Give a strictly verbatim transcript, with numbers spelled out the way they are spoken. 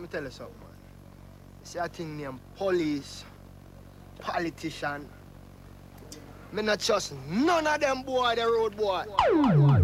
me tell you something, man. You see a thing named police, politician. Me not trust none of them boy, the road boy.